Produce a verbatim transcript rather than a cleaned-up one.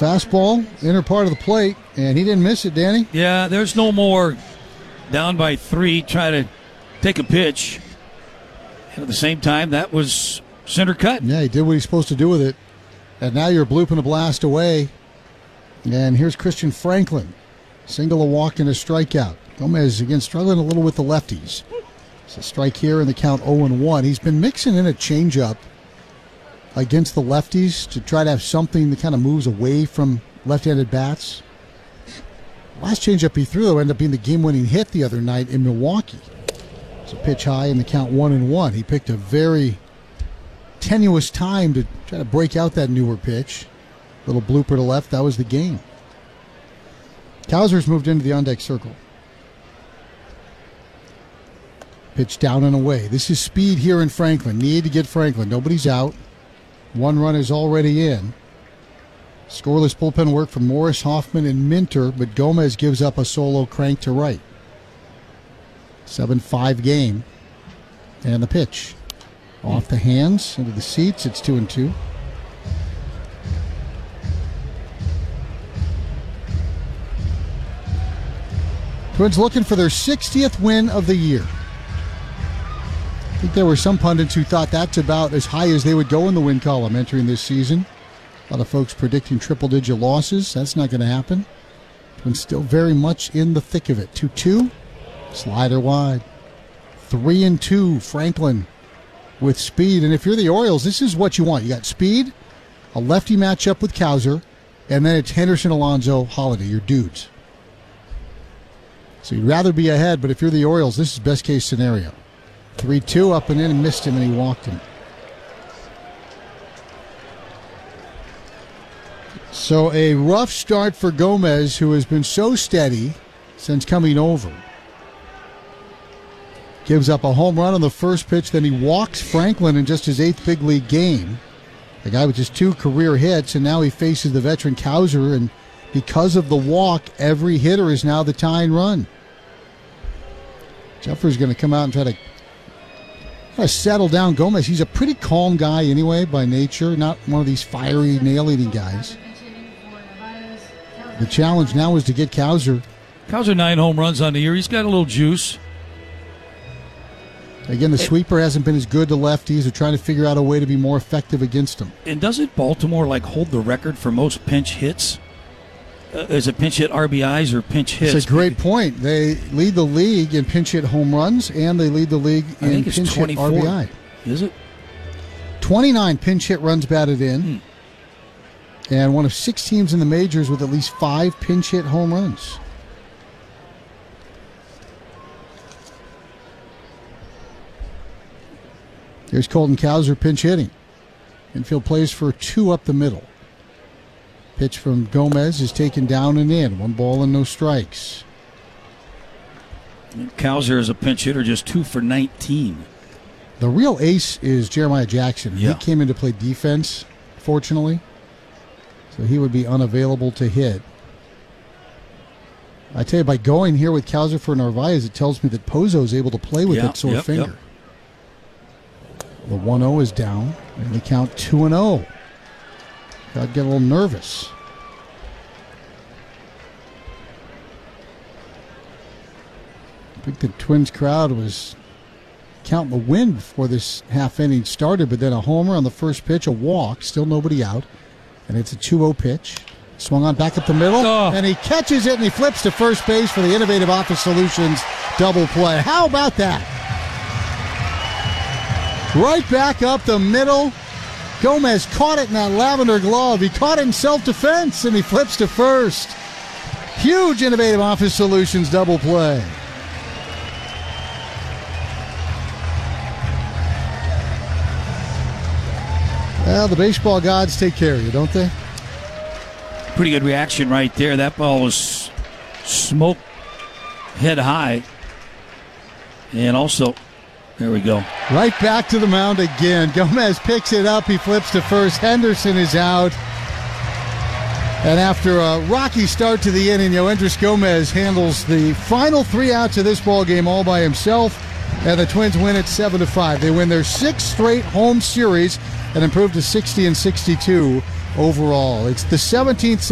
Fastball, inner part of the plate, and he didn't miss it, Danny. Yeah, there's no more down by three, try to take a pitch. And at the same time, that was center cut. Yeah, he did what he's supposed to do with it. And now you're blooping a blast away. And here's Christian Franklin. Single, a walk, and a strikeout. Gomez, again, struggling a little with the lefties. It's a strike here in the count oh and one. He's been mixing in a changeup against the lefties to try to have something that kind of moves away from left-handed bats. Last changeup he threw, though, ended up being the game-winning hit the other night in Milwaukee. It's a pitch high in the count one and one. He picked a very tenuous time to try to break out that newer pitch. Little blooper to left, that was the game. Cowser's moved into the on-deck circle. Pitch down and away. This is speed here in Franklin. Need to get Franklin. Nobody's out. One run is already in. Scoreless bullpen work from Morris, Hoffman, and Minter, but Gomez gives up a solo crank to right. seven five game. And the pitch. Off the hands, into the seats. It's two and two. Twins looking for their sixtieth win of the year. I think there were some pundits who thought that's about as high as they would go in the win column entering this season. A lot of folks predicting triple-digit losses. That's not going to happen. Twins still very much in the thick of it. two two, slider wide. three and two, Franklin with speed. And if you're the Orioles, this is what you want. You got speed, a lefty matchup with Cowser, and then it's Henderson, Alonso, Holiday, your dudes. So you'd rather be ahead, but if you're the Orioles, this is best case scenario. three two, up and in, and missed him, and he walked him. So a rough start for Gomez, who has been so steady since coming over. Gives up a home run on the first pitch, then he walks Franklin in just his eighth big league game. The guy with just two career hits, and now he faces the veteran Cowser, and because of the walk, every hitter is now the tying run. Jeffers going to come out and try to, try to settle down Gomez. He's a pretty calm guy anyway by nature, not one of these fiery, nail-eating guys. The challenge now is to get Cowser. Cowser nine home runs on the year. He's got a little juice. Again, the sweeper hasn't been as good to lefties. They're trying to figure out a way to be more effective against them. And doesn't Baltimore like hold the record for most pinch hits? Uh, is it pinch hit R B Is or pinch hits? It's a great point. They lead the league in pinch hit home runs, and they lead the league in I think it's pinch hit R B I. Is it? twenty-nine pinch hit runs batted in, Hmm. and one of six teams in the majors with at least five pinch hit home runs. Here's Colton Cowser pinch hitting. Infield plays for two up the middle. Pitch from Gomez is taken down and in. One ball and no strikes. Cowser is a pinch hitter, just two for nineteen. The real ace is Jeremiah Jackson. Yeah. He came in to play defense, fortunately. So he would be unavailable to hit. I tell you, by going here with Cowser for Narvaez, it tells me that Pozo is able to play with Yeah, that sore yep, finger. yep. The one oh is down, and they count two and oh. I'd get a little nervous. I think the Twins crowd was counting the win before this half inning started, but then a homer on the first pitch, a walk, still nobody out, and it's a two oh pitch. Swung on back up the middle, Oh. and he catches it, and he flips to first base for the Innovative Office Solutions double play. How about that? Right back up the middle. Gomez caught it in that lavender glove. He caught it in self-defense, and he flips to first. Huge Innovative Office Solutions double play. Well, the baseball gods take care of you, don't they? Pretty good reaction right there. That ball was smoke head high. And also, there we go. Right back to the mound again. Gomez picks it up. He flips to first. Henderson is out. And after a rocky start to the inning, Yoendris Gomez handles the final three outs of this ball game all by himself. And the Twins win it seven to five. They win their sixth straight home series and improve to sixty and sixty-two overall. It's the seventeenth